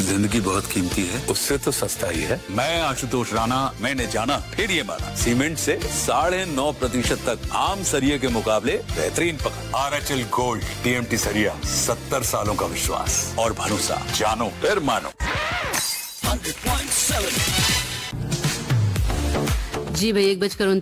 जिंदगी बहुत कीमती है। उससे तो सस्ता ही है। मैं आशुतोष राणा, मैंने जाना फिर ये माना, सीमेंट से 9.5% तक आम सरिये के मुकाबले बेहतरीन पकड़। RHL गोल्ड TMT सरिया, 70 सालों का विश्वास और भरोसा, जानो फिर मानो। जी भाई,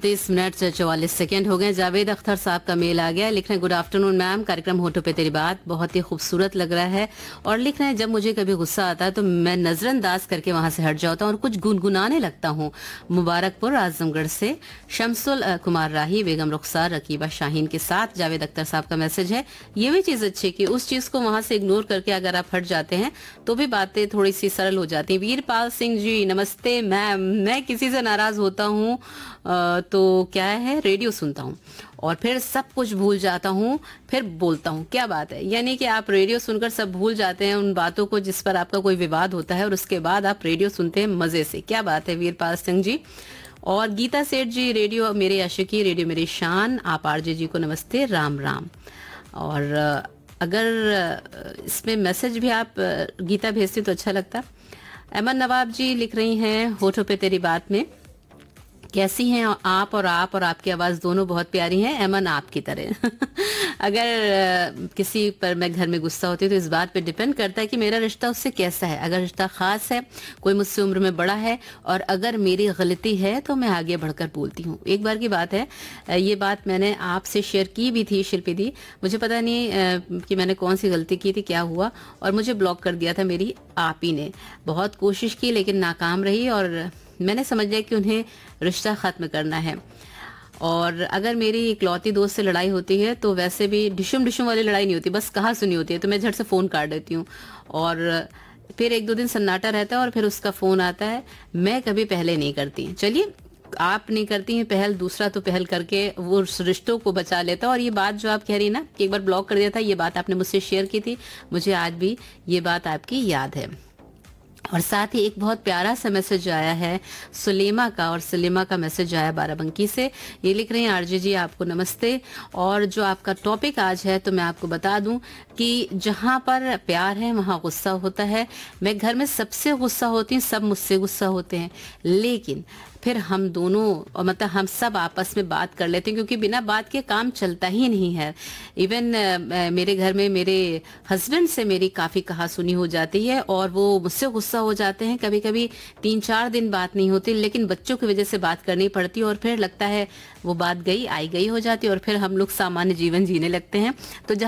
1:29 हो गए। जावेद अख्तर साहब का मेल आ गया। लिख रहे हैं, गुड आफ्टरनून मैम, कार्यक्रम होठों पे तेरी बात बहुत ही खूबसूरत लग रहा है। और लिख रहे हैं, जब मुझे कभी गुस्सा आता है तो मैं नजरअंदाज करके वहां से हट जाता हूँ और कुछ गुनगुनाने लगता हूँ। मुबारकपुर आजमगढ़ से शमसुल कुमार राही, बेगम रुखसार, रकीबा शाहीन के साथ जावेद अख्तर साहब का मैसेज है। ये भी चीज अच्छी कि उस चीज को वहां से इग्नोर करके अगर आप हट जाते हैं तो भी बातें थोड़ी सी सरल हो जाती हैं। वीरपाल सिंह जी, नमस्ते मैम, मैं किसी से नाराज होता हूँ तो क्या है, रेडियो सुनता हूँ और फिर सब कुछ भूल जाता हूँ, फिर बोलता हूँ। क्या बात है, यानी कि आप रेडियो सुनकर सब भूल जाते हैं उन बातों को जिस पर आपका कोई विवाद होता है और उसके बाद आप रेडियो सुनते हैं मजे से। क्या बात है वीरपाल सिंह जी। और गीता सेठ जी, रेडियो मेरे आशिकी, रेडियो मेरी शान, आप आरजे जी को नमस्ते, राम राम। और अगर इसमें मैसेज भी आप गीता भेजती तो अच्छा लगता। अमन नवाब जी लिख रही हैं, होठों पे तेरी बात में, कैसी हैं आप और आपकी आवाज दोनों बहुत प्यारी हैं, अमन आपकी तरह। अगर किसी पर मैं घर में गुस्सा होती हूँ तो इस बात पे डिपेंड करता है कि मेरा रिश्ता उससे कैसा है। अगर रिश्ता खास है, कोई मुझसे उम्र में बड़ा है और अगर मेरी गलती है तो मैं आगे बढ़कर बोलती हूँ। एक बार की बात है, ये बात मैंने आपसे शेयर की भी थी शिल्पी दी, मुझे पता नहीं कि मैंने कौन सी गलती की थी, क्या हुआ, और मुझे ब्लॉक कर दिया था मेरी आप ही ने। बहुत कोशिश की लेकिन नाकाम रही और मैंने समझ लिया कि उन्हें रिश्ता खत्म करना है। और अगर मेरी इकलौती दोस्त से लड़ाई होती है तो वैसे भी डिशुम वाली लड़ाई नहीं होती, बस कहा सुनी होती है, तो मैं झट से फोन काट देती हूँ और फिर 1-2 दिन सन्नाटा रहता है और फिर उसका फोन आता है। मैं कभी पहले नहीं करती। चलिए, आप नहीं करती हैं पहल, दूसरा तो पहल करके वो रिश्तों को बचा लेता है। और ये बात जो आप कह रही ना कि एक बार ब्लॉक कर दिया था, ये बात आपने मुझसे शेयर की थी, मुझे आज भी ये बात आपकी याद है। और साथ ही एक बहुत प्यारा सा मैसेज आया है सुलेमा का, और सुलेमा का मैसेज आया बाराबंकी से। ये लिख रहे हैं, आरजे जी आपको नमस्ते। और जो आपका टॉपिक आज है तो मैं आपको बता दूं कि जहां पर प्यार है वहां गुस्सा होता है। मैं घर में सबसे गुस्सा होती हूँ, सब मुझसे गुस्सा होते हैं, लेकिन फिर हम दोनों, और मतलब हम सब आपस में बात कर लेते हैं क्योंकि बिना बात के काम चलता ही नहीं है। इवन मेरे घर में मेरे हस्बैंड से मेरी काफ़ी कहा सुनी हो जाती है और वो मुझसे गुस्सा हो जाते हैं। कभी कभी 3-4 दिन बात नहीं होती, लेकिन बच्चों की वजह से बात करनी पड़ती है और फिर लगता है वो बात गई आई गई हो जाती है और फिर हम लोग सामान्य जीवन जीने लगते हैं। तो